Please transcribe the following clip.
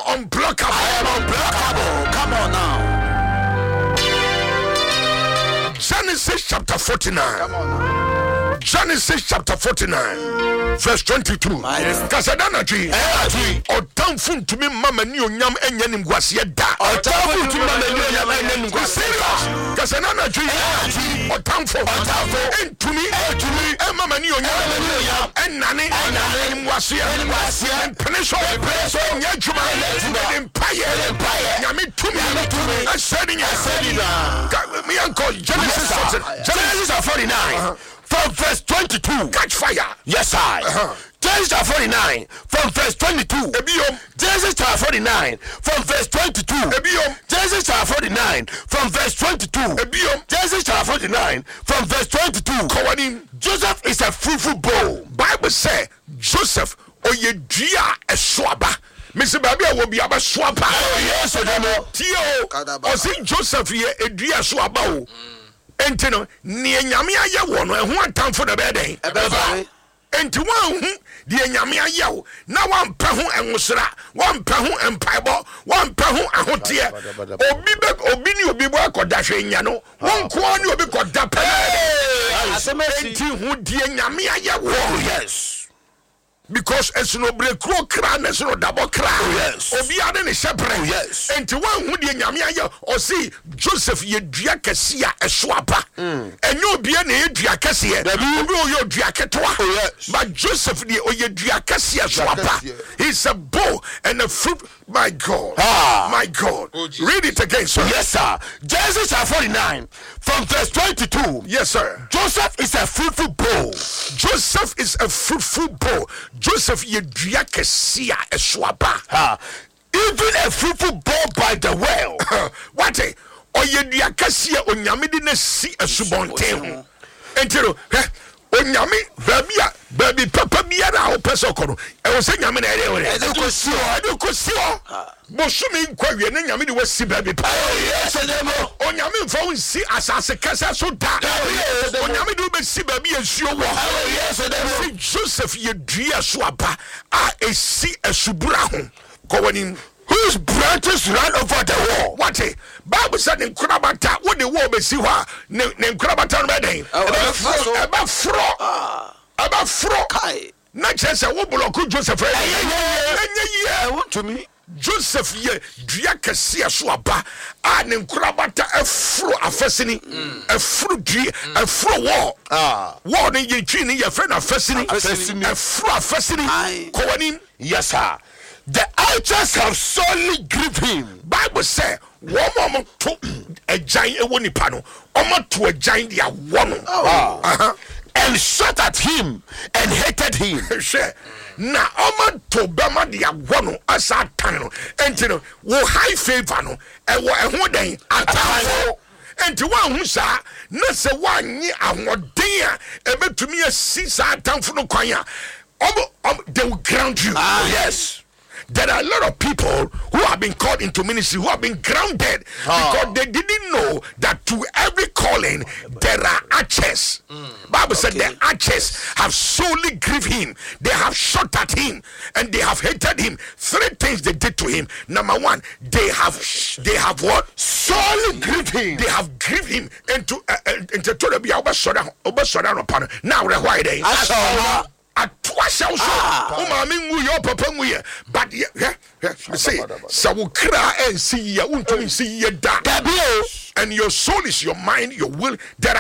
unblockable. I am unblockable. Come on now. Genesis chapter 49. Come on now. Genesis chapter 49, verse 22. Kasadana tree. Otamfun to me mama ni onyam enya ni ngwase da. Otamfun to me mama ni onyam enya ni ngwase. Kasadana tree. Otamfun to me mama ni onyam enane ngwase. Penisho nyajuma empire. Nyame tumi. Asedi me uncle Genesis 49. From verse 22, catch fire. Yes, I. Genesis 49 from verse 22. Genesis 49 from verse 22. Genesis 49 from verse 22. Genesis 49 from verse 22. Joseph is a fruitful bow. Bible say Joseph oyedua eswaba. Mr. Baby will be aba swaba. Yes, Tio. O say Joseph ye edua swaba. Entino ni enyame aye wo no eho atamfo da beden enti wan hu di enyame aye wo na wan pa ho enwosra wan pa ho empaibo wan pa ho ahote obi ni obi bo akoda hwenya no won ko ni obi koda pa enti hu di enyame aye wo. Yes, because it's no break cran, it's no double cran. Yes. Obi ade ne shepherd. Yes. Enti wan hu de nyame aye o si Joseph ye dua kese a eswapa. Enyo obi na ye dua kese e. Obi o ye dua ketwa. Yes. But Joseph de o ye dua kese eswapa. He's a bow and a fruit. My God. My God. Oh, read it again, sir. Yes, sir. Genesis 49 from verse 22. Yes, sir. Joseph is a fruitful bow. Joseph is a fruitful bow. Joseph yedria kesia eswaba. Even a fruitful bow by the well. What? O yedria kesia onyame na si esubonten. Entiro, onyame baby papa biara o pesokoro. E wo se nyame na ere ore. Edukosio. Bosumi nkwawie na nyame de wasi baby pa. Yes, onyame mfa won si asase kasa so da. Onyame de be si baby ensuo wo. Yes, Joseph ye dua so aba a esi esubura ho. Kowani whose branches ran over the wall. What? Bible said in Krabata, what the wall be see wa ne Krabata no be den. Aba fro. Kai. Na chese wo block Joseph. Want to me. Joseph ye dua kese so aba a ne Krabata afro afasini. Afro dua, afro wall. Wall ne ye twi ne ye friend afasini. Afro afasini. Kowani. Yes, sir. The archers have sorely grieved him. Bible say, "Woman to a giant ewonipano, omo to a giant dia wono." And shot at him and hated him. Na omo to bema dia wono asa tan. Entino wo high favor no e wo ehwo den atafo. Enti wan hu sa na se wan yi ahoden a ebetumi asi sa atamfo no kwan a they will ground you. Yes. There are a lot of people who have been called into ministry who have been grounded because they didn't know that to every calling there are archers. Bible said the archers have sorely grieved him. They have shot at him and they have hated him. 3 things they did to him. Number 1, they have what? Sorely grieved him. They have grieved him into now we're why they atwasha so umami nguye papa nguye but say sawukra ensi ya untumi si ya da and your soul is your mind, your will. There are